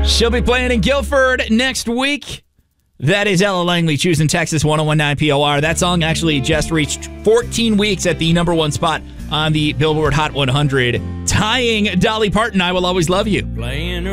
She'll be playing in Guilford next week. That is Ella Langley, Choosing Texas 101.9 POR. That song actually just reached 14 weeks at the number one spot on the Billboard Hot 100, tying Dolly Parton, I Will Always Love You. Playing